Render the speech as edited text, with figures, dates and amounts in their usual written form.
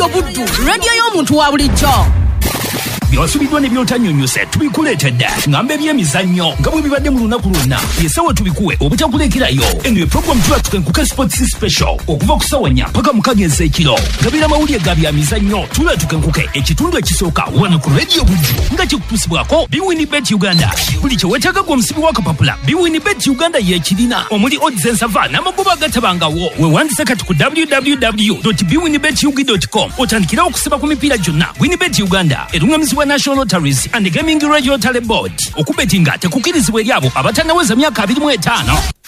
Buddu, radio y'omuntu wa bulijjo. Byosubidwa ne byotanyonyose tubikuleetedde ngamba ebyemizannyo nga bwe bibadde mu lunaku lwonna yesawa tubikuwe obutakulekerayo. Eno ye program tukenkuka sports special okuva ku ssaawa 4 paka mu kagenza ekiro. Gabira mawulire ga bya mizannyo tukenkuke ekitundu ekisooka wano ku radio Buddu nga kikutusibwako Bwinibet Uganda. Buli kye weetaaga gwe omusibi wa kapapula Bwinibet Uganda yeekirina omuli odds ensava n'amagoba agatabangawo. Weewandise kati ku www.bwinibetugi.com otandikira okusiba ku mipiira gyonna. Bwinibet Uganda erungamizibwa National Lotteries and Gaming Regulatory Board. Okubetinga tekukirizibwa eri abo abatannaweza myaka 25.